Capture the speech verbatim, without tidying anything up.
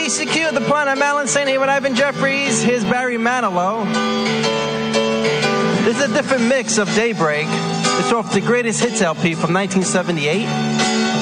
K C Q at the Planet. I'm Alan Saint here with Ivan Jeffries. Here's Barry Manilow. This is a different mix of Daybreak. It's off the Greatest Hits L P from nineteen seventy-eight.